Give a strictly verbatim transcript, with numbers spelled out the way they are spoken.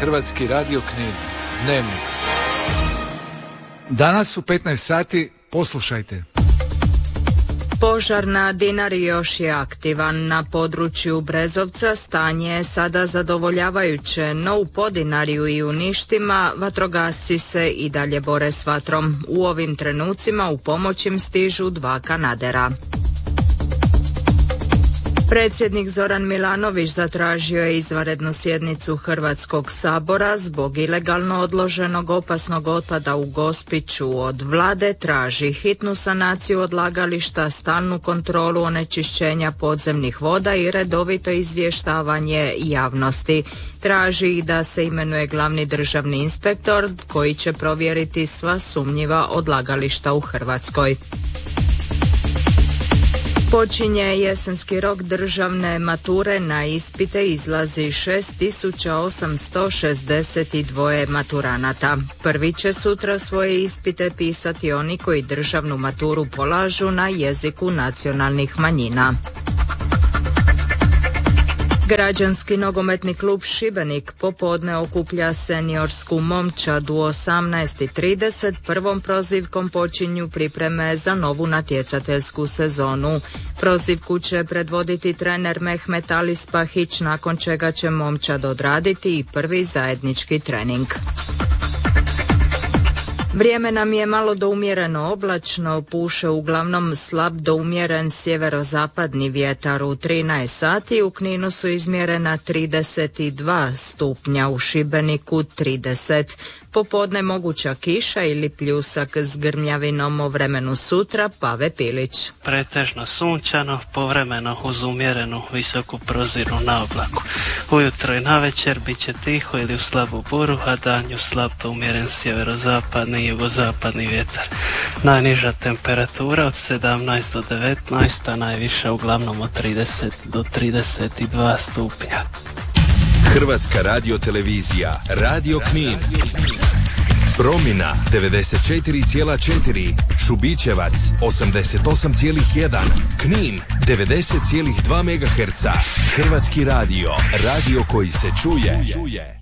Hrvatski radio Knin. Dnevnik. Danas u petnaest sati poslušajte. Požar na Dinari još je aktivan. Na području Brezovca stanje je sada zadovoljavajuće, no u Podinariju i u Ništima vatrogasci se i dalje bore s vatrom. U ovim trenucima u pomoć im stižu dva kanadera. Predsjednik Zoran Milanović zatražio je izvanrednu sjednicu Hrvatskog sabora zbog ilegalno odloženog opasnog otpada u Gospiću. Od vlade traži hitnu sanaciju odlagališta, stalnu kontrolu onečišćenja podzemnih voda i redovito izvještavanje javnosti. Traži i da se imenuje glavni državni inspektor koji će provjeriti sva sumnjiva odlagališta u Hrvatskoj. Počinje jesenski rok državne mature, na ispite izlazi šest tisuća osamsto šezdeset dva maturanata. Prvi će sutra svoje ispite pisati oni koji državnu maturu polažu na jeziku nacionalnih manjina. Građanski nogometni klub Šibenik popodne okuplja seniorsku momčad u osamnaest i trideset. Prvom prozivkom počinju pripreme za novu natjecateljsku sezonu. Prozivku će predvoditi trener Mehmet Ali Spahić, nakon čega će momčad odraditi i prvi zajednički trening. Vrijeme nam je malo do umjereno oblačno, puše uglavnom slab do umjeren sjeverozapadni vjetar u trinaest sati, u Kninu su izmjerena trideset dva stupnja, u Šibeniku trideset. Popodne moguća kiša ili pljusak s grmljavinom. O vremenu sutra Pave Pilić. Pretežno sunčano, povremeno uz umjerenu visoku prozirnu na oblaku. Ujutro i navečer bit će tiho ili u slabu buru, a danju slab do umjeren sjeverozapadni i jugozapadni vjetar. Najniža temperatura od sedamnaest do devetnaest, a najviša uglavnom od trideset do trideset dva stupnja. Hrvatska radiotelevizija, Radio Knin. Promina devedeset četiri zarez četiri, Šubićevac osamdeset osam zarez jedan, Knin devedeset zarez dva megaherca. Hrvatski radio, radio koji se čuje.